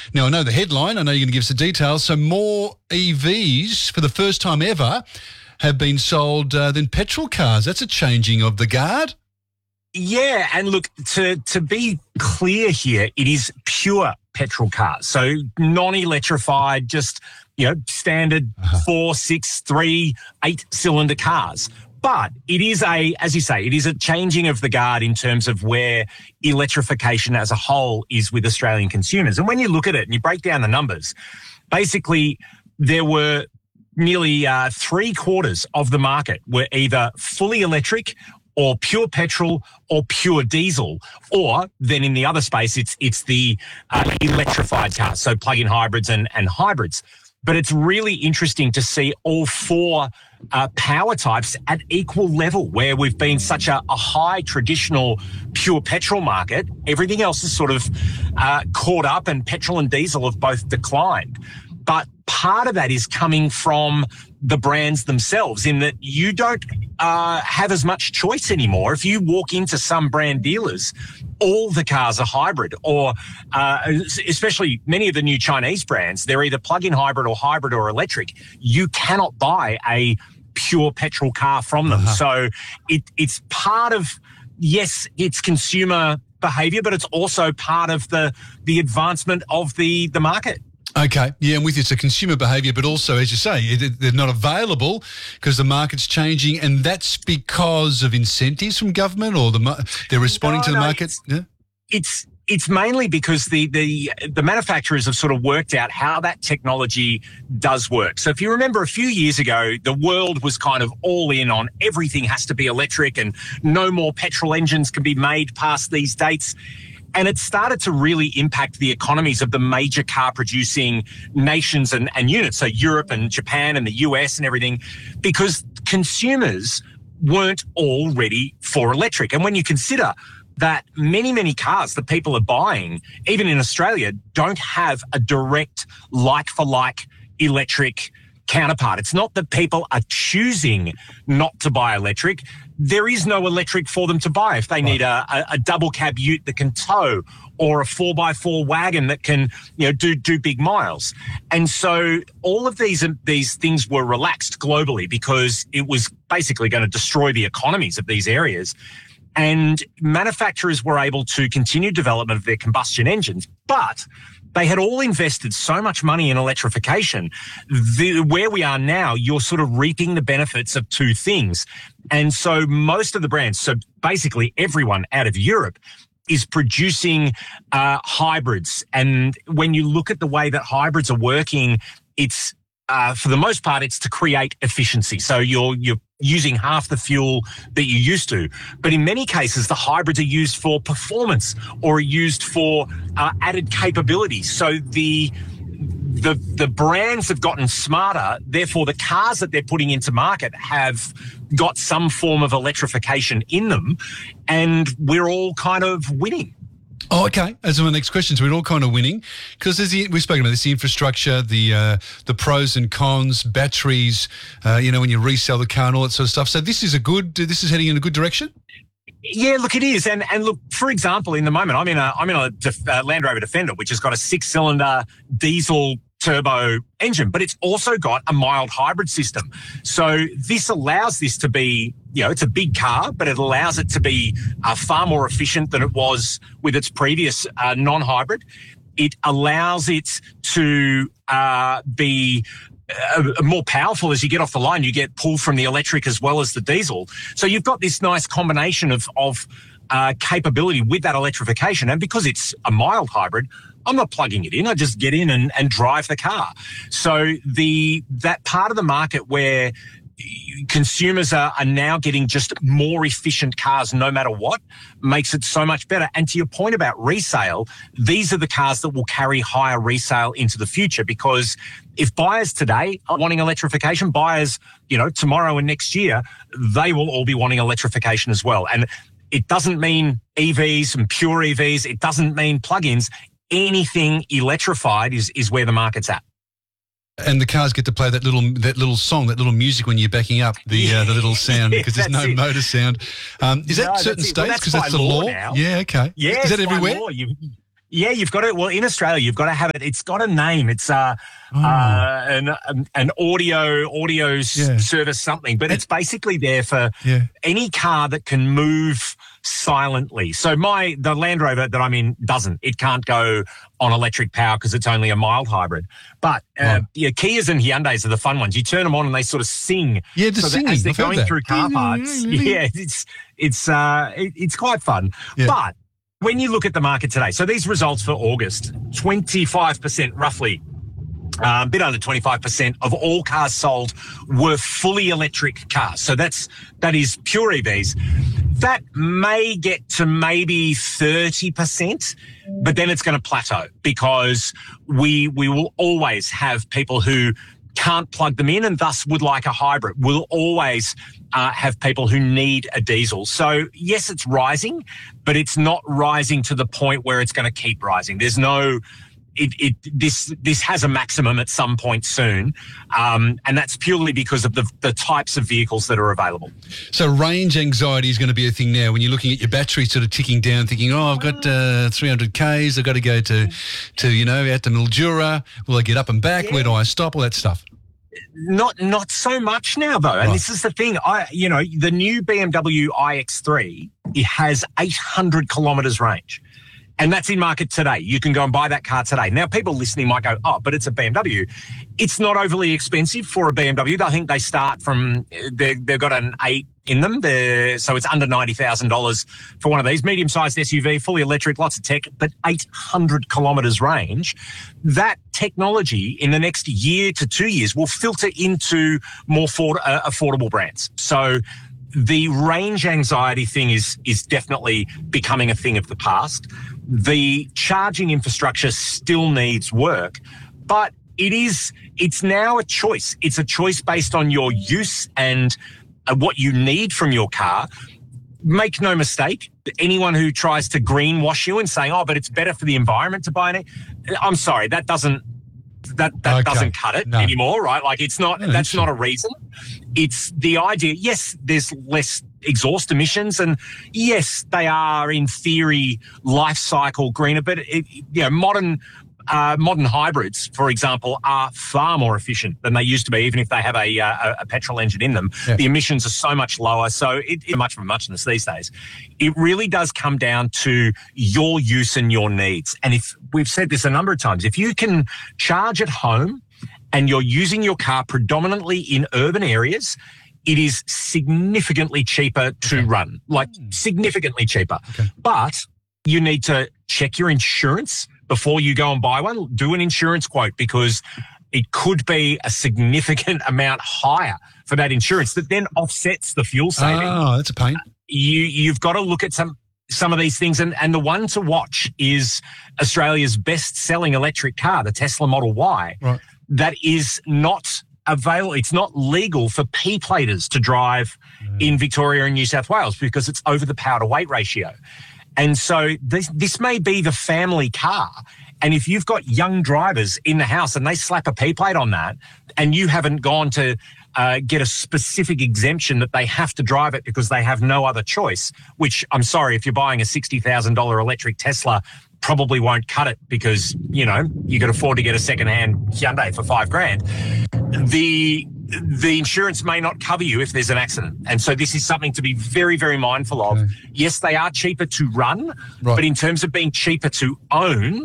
Now, I know the headline. I know you're going to give us the details. So more EVs for the first time ever have been sold than petrol cars. That's a changing of the guard. Yeah, and look, to be clear here, it is pure petrol cars. So non-electrified, just, standard 4, 6, 3, 8-cylinder cars. But it is as you say, it is a changing of the guard in terms of where electrification as a whole is with Australian consumers. And when you look at it and you break down the numbers, basically there were nearly 3/4 of the market were either fully electric or pure petrol or pure diesel, or then in the other space, it's the electrified cars, so plug-in hybrids and hybrids. But it's really interesting to see all four power types at equal level, where we've been such a high traditional pure petrol market. Everything else is sort of caught up, and petrol and diesel have both declined. But part of that is coming from the brands themselves, in that you don't have as much choice anymore. If you walk into some brand dealers, all the cars are hybrid, or especially many of the new Chinese brands, they're either plug-in hybrid or electric. You cannot buy a pure petrol car from them. So it's part of, yes, it's consumer behaviour, but it's also part of the advancement of the market. Okay, yeah, and with it's a consumer behaviour, but also, as you say, they're not available because the market's changing, and that's because of incentives from government, or they're responding to the market? It's mainly because the manufacturers have sort of worked out how that technology does work. So if you remember a few years ago, the world was kind of all in on everything has to be electric and no more petrol engines can be made past these dates. And it started to really impact the economies of the major car-producing nations and units, so Europe and Japan and the US and everything, because consumers weren't all ready for electric. And when you consider that many cars that people are buying, even in Australia, don't have a direct like-for-like electric counterpart. It's not that people are choosing not to buy electric. There is no electric for them to buy. If they need a double cab ute that can tow, or a 4x4 wagon that can, do big miles. And so all of these things were relaxed globally because it was basically going to destroy the economies of these areas. And manufacturers were able to continue development of their combustion engines, but they had all invested so much money in electrification. Where we are now, you're sort of reaping the benefits of two things. And so most of the brands, so basically everyone out of Europe, is producing hybrids. And when you look at the way that hybrids are working, it's for the most part, it's to create efficiency. So you're using half the fuel that you used to. But in many cases, the hybrids are used for performance or are used for added capability. So the brands have gotten smarter. Therefore, the cars that they're putting into market have got some form of electrification in them, and we're all kind of winning. Oh, okay. As my next question, so we're all kind of winning because we've spoken about this: the infrastructure, the pros and cons, batteries. When you resell the car and all that sort of stuff. So this is heading in a good direction. Yeah, look, it is, and look, for example, in the moment, I'm in a Land Rover Defender, which has got a 6-cylinder diesel turbo engine, but it's also got a mild hybrid system. So this allows this to be, it's a big car, but it allows it to be far more efficient than it was with its previous non-hybrid. It allows it to be more powerful. As you get off the line, you get pull from the electric as well as the diesel. So you've got this nice combination of capability with that electrification. And because it's a mild hybrid, I'm not plugging it in. I just get in and drive the car. So that part of the market where consumers are now getting just more efficient cars no matter what makes it so much better. And to your point about resale, these are the cars that will carry higher resale into the future, because if buyers today are wanting electrification, buyers, tomorrow and next year, they will all be wanting electrification as well. And it doesn't mean EVs and pure EVs. It doesn't mean plug-ins. Anything electrified is where the market's at. And the cars get to play that little song, that little music when you're backing up, the little sound, because there's no motor sound. Is that certain states? Because that's the law now. Yeah, okay. Yeah, is that everywhere? Law. Yeah, you've got to. Well, in Australia, you've got to have it. It's got a name. It's an audio service something, but it's basically there for any car that can move silently. So the Land Rover that I'm in doesn't. It can't go on electric power because it's only a mild hybrid. But Kias and Hyundais are the fun ones. You turn them on and they sort of sing. Yeah, the singing. As they're going through car parks. Yeah, it's quite fun. Yeah. But when you look at the market today, so these results for August, 25% roughly, a bit under 25% of all cars sold were fully electric cars. So that is pure EVs. That may get to maybe 30%, but then it's going to plateau because we will always have people who can't plug them in and thus would like a hybrid. We'll always have people who need a diesel. So yes, it's rising, but it's not rising to the point where it's going to keep rising. There's no, this has a maximum at some point soon. And that's purely because of the types of vehicles that are available. So range anxiety is going to be a thing now when you're looking at your battery sort of ticking down, thinking, I've got 300 Ks. I've got to go to out to Mildura. Will I get up and back? Yeah. Where do I stop? All that stuff. Not so much now, though. And this is the thing. The new BMW iX3, it has 800 kilometres range. And that's in market today. You can go and buy that car today. Now, people listening might go, but it's a BMW. It's not overly expensive for a BMW. I think they start from, they've got an 8 in them. So it's under $90,000 for one of these. Medium-sized SUV, fully electric, lots of tech, but 800 kilometres range. That technology in the next year to 2 years will filter into more affordable brands. So the range anxiety thing is definitely becoming a thing of the past. The charging infrastructure still needs work, but it's now a choice. It's a choice based on your use and what you need from your car. Make no mistake, anyone who tries to greenwash you and saying, but it's better for the environment to buy it, I'm sorry, that doesn't cut it anymore, right? Like that's not a reason. It's the idea, yes, there's less exhaust emissions and yes, they are in theory life cycle greener, but modern hybrids, for example, are far more efficient than they used to be, even if they have a petrol engine in them. Yeah. The emissions are so much lower. So it's much of a muchness these days. It really does come down to your use and your needs. And if we've said this a number of times, if you can charge at home and you're using your car predominantly in urban areas, it is significantly cheaper to run, like significantly cheaper. Okay. But you need to check your insurance before you go and buy one. Do an insurance quote because it could be a significant amount higher for that insurance that then offsets the fuel saving. Oh, that's a pain. You've got to look at some of these things. And the one to watch is Australia's best-selling electric car, the Tesla Model Y. Right. That is not available. It's not legal for P-platers to drive in Victoria and New South Wales because it's over the power to weight ratio. And so this may be the family car. And if you've got young drivers in the house and they slap a P-plate on that and you haven't gone to get a specific exemption that they have to drive it because they have no other choice, which I'm sorry, if you're buying a $60,000 electric Tesla, probably won't cut it because, you could afford to get a second-hand Hyundai for $5,000. The insurance may not cover you if there's an accident. And so this is something to be very, very mindful of. Okay. Yes, they are cheaper to run, but in terms of being cheaper to own,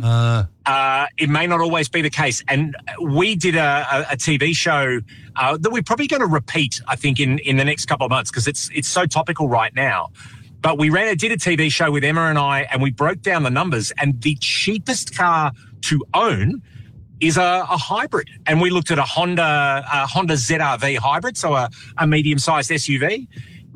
it may not always be the case. And we did a TV show that we're probably going to repeat, I think, in the next couple of months because it's so topical right now. But we did a TV show with Emma and I, and we broke down the numbers, and the cheapest car to own is a hybrid. And we looked at a Honda ZR-V hybrid, so a medium-sized SUV.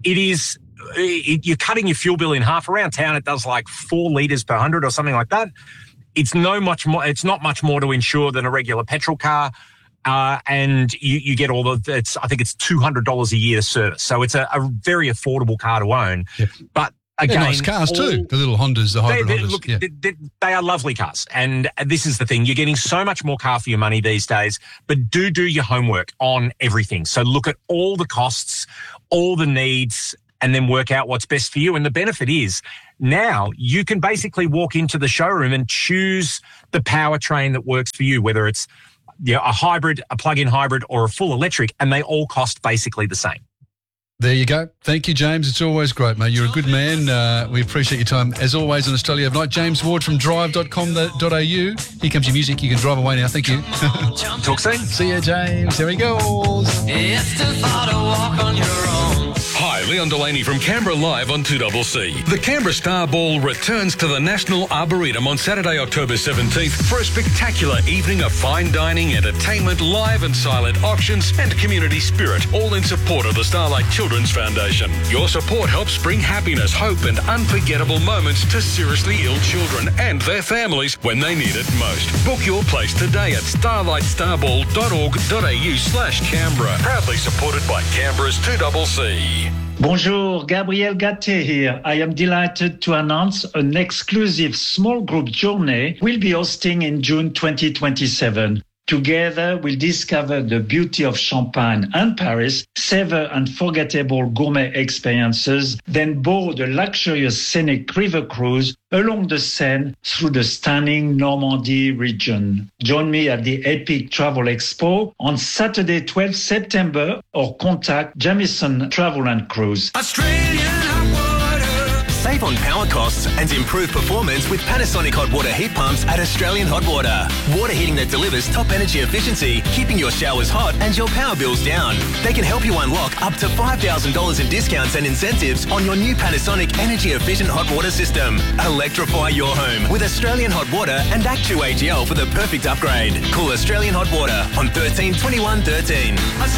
You're cutting your fuel bill in half. Around town, it does like 4 litres per 100 or something like that. It's not much more to insure than a regular petrol car. And you get I think it's $200 a year to service. So it's a very affordable car to own. Yep. But again, nice cars too. The little Hondas, the hybrid Hondas. Look, they are lovely cars. And this is the thing. You're getting so much more car for your money these days, but do your homework on everything. So look at all the costs, all the needs, and then work out what's best for you. And the benefit is Now you can basically walk into the showroom and choose the powertrain that works for you, whether it's a hybrid, a plug-in hybrid, or a full electric, and they all cost basically the same. There you go. Thank you, James. It's always great, mate. You're a good man. We appreciate your time, as always, on Australia Overnight. James Ward from drive.com.au. Here comes your music. You can drive away now. Thank you. Talk soon. See you, James. There he goes. It's too far to walk on your own. Hi, Leon Delaney from Canberra Live on 2CC. The Canberra Star Ball returns to the National Arboretum on Saturday, October 17th for a spectacular evening of fine dining, entertainment, live and silent auctions and community spirit, all in support of the Starlight Children's Foundation. Your support helps bring happiness, hope and unforgettable moments to seriously ill children and their families when they need it most. Book your place today at starlightstarBall.org.au/Canberra. Proudly supported by Canberra's 2CC. Bonjour, Gabriel Gatté here. I am delighted to announce an exclusive small group journey we'll be hosting in June 2027. Together, we'll discover the beauty of Champagne and Paris, savor unforgettable gourmet experiences, then board a luxurious scenic river cruise along the Seine through the stunning Normandy region. Join me at the Epic Travel Expo on Saturday, 12 September, or contact Jamieson Travel and Cruise. Save on power costs and improve performance with Panasonic hot water heat pumps at Australian Hot Water. Water heating that delivers top energy efficiency, keeping your showers hot and your power bills down. They can help you unlock up to $5,000 in discounts and incentives on your new Panasonic energy efficient hot water system. Electrify your home with Australian Hot Water and Actu-AGL for the perfect upgrade. Call Australian Hot Water on 13 21 13.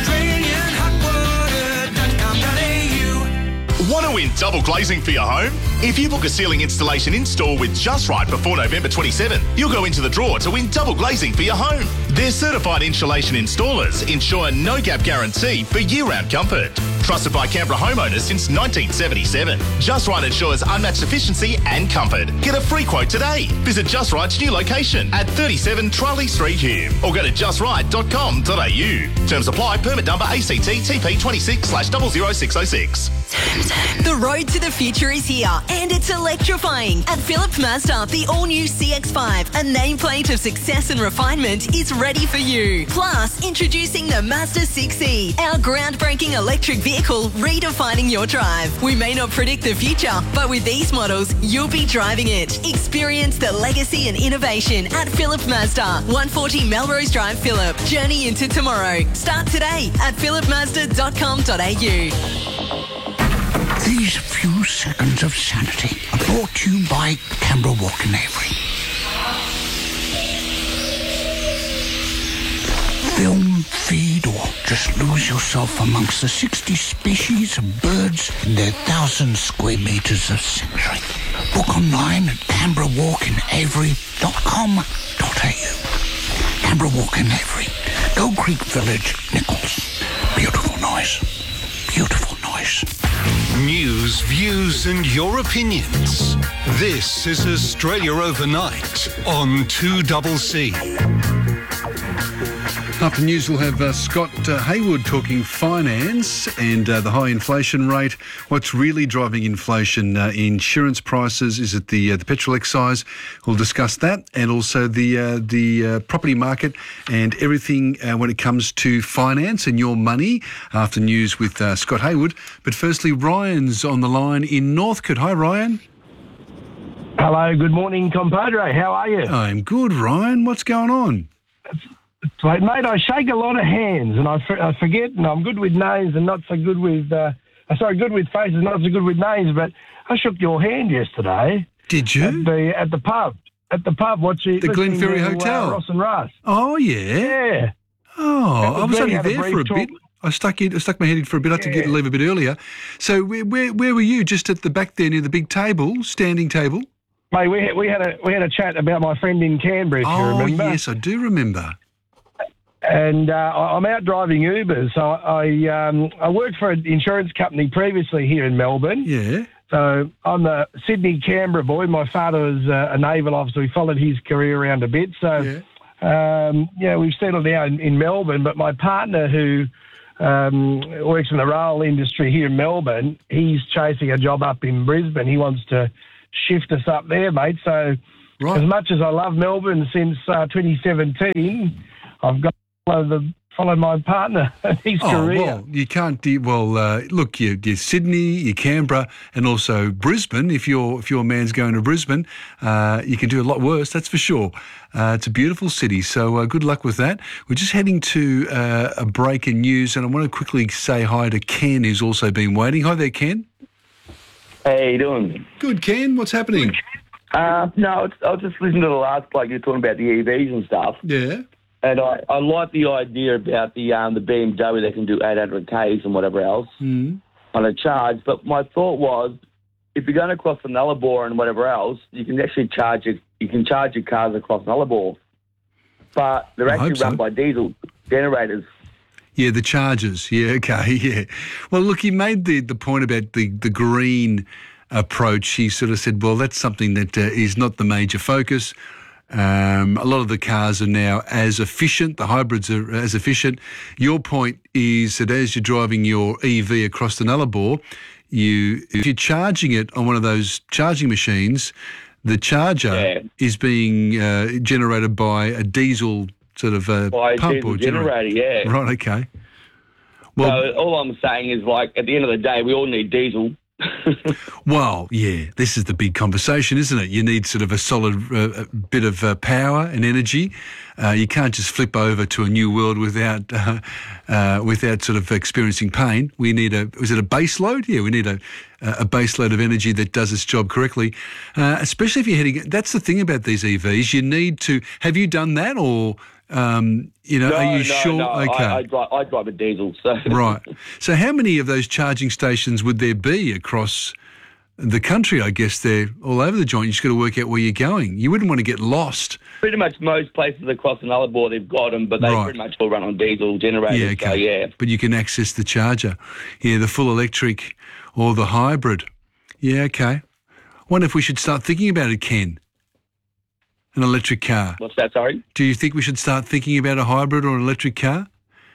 Want to win double glazing for your home? If you book a ceiling installation in-store with Just Right before November 27, you'll go into the draw to win double glazing for your home. Their certified insulation installers ensure a no-gap guarantee for year-round comfort. Trusted by Canberra homeowners since 1977. Just Right ensures unmatched efficiency and comfort. Get a free quote today. Visit Just Right's new location at 37 Charlie Street, Hume, or go to justright.com.au. Terms apply. Permit number ACT TP 26/00606. The road to the future is here, and it's electrifying. At Phillips Mazda, the all-new CX-5, a nameplate of success and refinement, is ready for you. Plus, introducing the Mazda 6e, our groundbreaking electric vehicle redefining your drive. We may not predict the future, but with these models, you'll be driving it. Experience the legacy and innovation at Phillips Mazda, 140 Melrose Drive, Phillip. Journey into tomorrow. Start today at phillipmazda.com.au. These few seconds of sanity are brought to you by Canberra Walk in Avery. Film, feed, or just lose yourself amongst the 60 species of birds in their 1,000 square metres of sanctuary. Book online at canberrawalkinavery.com.au. Canberra Walk in Avery, Gold Creek Village, Nichols. Beautiful noise. Beautiful noise. News, views and your opinions. This is Australia Overnight on 2CC. After news, we'll have Scott Hayward talking finance and the high inflation rate. What's really driving inflation? Insurance prices? Is it the petrol excise? We'll discuss that, and also the property market and everything when it comes to finance and your money. After news with Scott Hayward. But firstly, Ryan's on the line in Northcote. Hi, Ryan. Hello. Good morning, compadre. How are you? I'm good, Ryan. What's going on? Mate, I shake a lot of hands, and I forget, and I'm good with names and not so good with, good with faces, not so good with names, but I shook your hand yesterday. Did you? At the pub. At the pub, watching the Glenferrie Hotel. Ross and Russ. Oh, yeah? Yeah. Oh, I was only there for a bit. I stuck my head in for a bit. I had to leave a bit earlier. So where were you? Just at the back there near the big table, standing table? Mate, we had a chat about my friend in Canberra, if you remember. Oh, yes, I do remember. And I'm out driving Ubers. So I worked for an insurance company previously here in Melbourne. Yeah. So I'm a Sydney-Canberra boy. My father was a naval officer. We followed his career around a bit. So, we've settled down in Melbourne. But my partner, who works in the rail industry here in Melbourne, he's chasing a job up in Brisbane. He wants to shift us up there, mate. So as much as I love Melbourne since 2017, I've got to follow my partner and his career. Well, you can't. Look, you're Sydney, you're Canberra, and also Brisbane. If your man's going to Brisbane, you can do a lot worse. That's for sure. It's a beautiful city, so good luck with that. We're just heading to a break in news, and I want to quickly say hi to Ken, who's also been waiting. Hi there, Ken. How you doing? Good, Ken. What's happening? I was just listening to the last bloke. You were talking about the EVs and stuff. Yeah. And I like the idea about the BMW that can do 800 Ks and whatever else on a charge. But my thought was, if you're going across the Nullarbor and whatever else, you can actually charge your cars across Nullarbor. But they're actually run by diesel generators. Yeah, the chargers. Yeah, okay, yeah. Well, look, he made the point about the green approach. He sort of said, well, that's something that is not the major focus. A lot of the cars are now as efficient. The hybrids are as efficient. Your point is that as you're driving your EV across the Nullarbor, if you're charging it on one of those charging machines, the charger is being generated by a diesel sort of pump or generator. Yeah. Right. Okay. Well, so all I'm saying is, like, at the end of the day, we all need diesel. Well, yeah, this is the big conversation, isn't it? You need sort of a solid bit of power and energy. You can't just flip over to a new world without sort of experiencing pain. We need is it a base load? Yeah, we need a base load of energy that does its job correctly, especially if you're heading... That's the thing about these EVs. You need to... Have you done that or... are you sure? No, okay. I drive a diesel. So. Right. So how many of those charging stations would there be across the country? I guess they're all over the joint. You just got to work out where you're going. You wouldn't want to get lost. Pretty much most places across the Nullarbor, they've got them, but they pretty much all run on diesel generators. Yeah, okay. So, yeah. But you can access the charger. Yeah, the full electric or the hybrid. Yeah, okay. Wonder if we should start thinking about it, Ken. An electric car. What's that, sorry? Do you think we should start thinking about a hybrid or an electric car?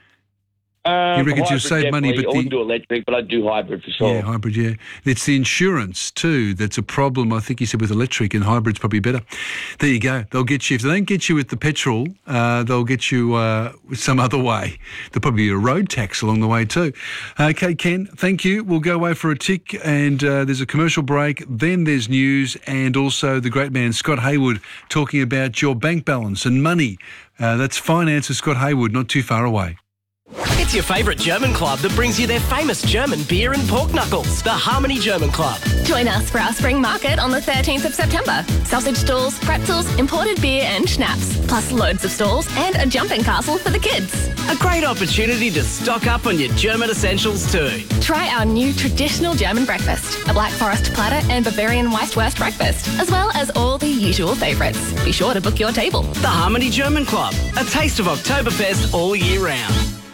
You reckon you'll save money, but I wouldn't do electric, but I'd do hybrid for sure. Yeah, hybrid, yeah. It's the insurance too that's a problem, I think you said, with electric, and hybrid's probably better. There you go. They'll get you. If they don't get you with the petrol, they'll get you some other way. There'll probably be a road tax along the way too. Okay, Ken, thank you. We'll go away for a tick, and there's a commercial break. Then there's news, and also the great man Scott Hayward talking about your bank balance and money. That's Finance with Scott Hayward, not too far away. It's your favourite German club that brings you their famous German beer and pork knuckles, the Harmony German Club. Join us for our spring market on the 13th of September. Sausage stalls, pretzels, imported beer and schnapps, plus loads of stalls and a jumping castle for the kids. A great opportunity to stock up on your German essentials too. Try our new traditional German breakfast, a Black Forest platter and Bavarian Weisswurst breakfast, as well as all the usual favourites. Be sure to book your table. The Harmony German Club, a taste of Oktoberfest all year round.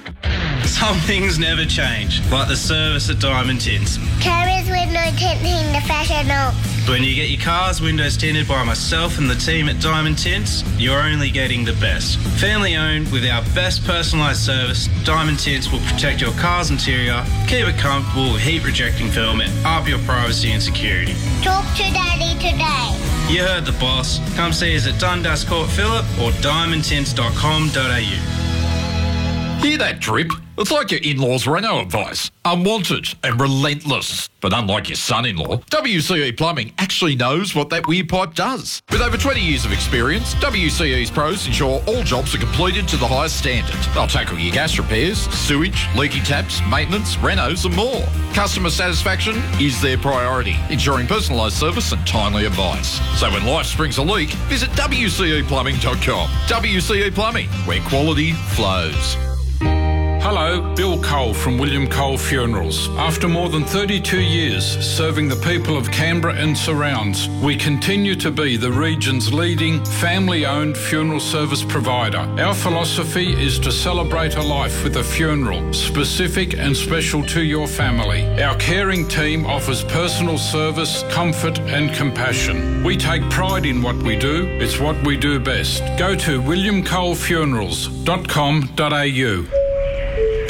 Some things never change, like the service at Diamond Tints. Carriers window tinting the professional. When you get your car's windows tinted by myself and the team at Diamond Tints, you're only getting the best. Family owned with our best personalised service, Diamond Tints will protect your car's interior, keep it comfortable with heat rejecting film and up your privacy and security. Talk to Daddy today. You heard the boss. Come see us at Dundas Court Phillip or diamondtints.com.au. Hear that drip? It's like your in-laws' Renault advice. Unwanted and relentless. But unlike your son-in-law, WCE Plumbing actually knows what that weird pipe does. With over 20 years of experience, WCE's pros ensure all jobs are completed to the highest standard. They'll tackle your gas repairs, sewage, leaky taps, maintenance, renos and more. Customer satisfaction is their priority, ensuring personalised service and timely advice. So when life springs a leak, visit WCEplumbing.com. WCE Plumbing, where quality flows. Hello, Bill Cole from William Cole Funerals. After more than 32 years serving the people of Canberra and surrounds, we continue to be the region's leading family-owned funeral service provider. Our philosophy is to celebrate a life with a funeral, specific and special to your family. Our caring team offers personal service, comfort and compassion. We take pride in what we do. It's what we do best. Go to williamcolefunerals.com.au.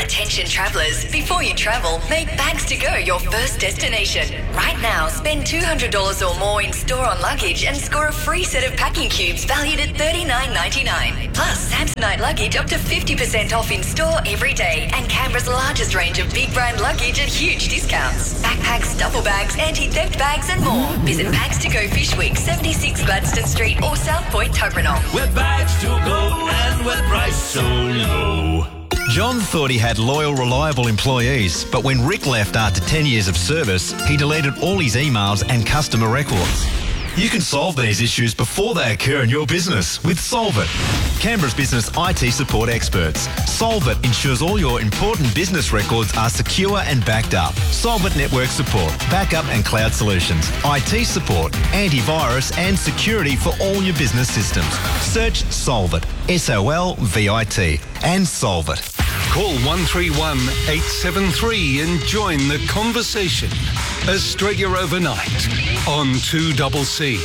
Attention travellers, before you travel, make Bags to Go your first destination. Right now, spend $200 or more in store on luggage and score a free set of packing cubes valued at $39.99. Plus, Samsonite luggage up to 50% off in store every day, and Canberra's largest range of big brand luggage at huge discounts. Backpacks, duffel bags, anti-theft bags and more. Visit Bags to Go Fish Week, 76 Gladstone Street or South Point, Tuggeranong. With Bags to Go and with price so low. John thought he had loyal, reliable employees, but when Rick left after 10 years of service, he deleted all his emails and customer records. You can solve these issues before they occur in your business with Solvit, Canberra's business IT support experts. Solvit ensures all your important business records are secure and backed up. Solvit network support, backup and cloud solutions, IT support, antivirus and security for all your business systems. Search Solvit, SOLVIT, and Solvit. Call 131 873 and join the conversation. Australia Overnight on 2CC.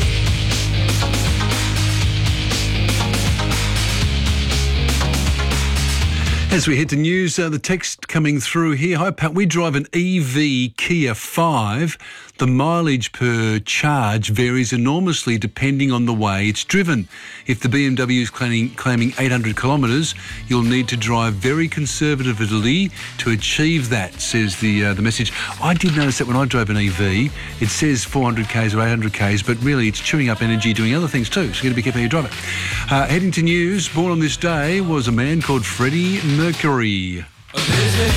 As we head to news, the text coming through here. Hi, Pat. We drive an EV Kia 5. The mileage per charge varies enormously depending on the way it's driven. If the BMW is claiming 800 kilometres, you'll need to drive very conservatively to achieve that, says the message. I did notice that when I drove an EV, it says 400 Ks or 800 Ks, but really it's chewing up energy doing other things too, so you've got to be careful how you drive it. Heading to news, born on this day was a man called Freddie Mercury.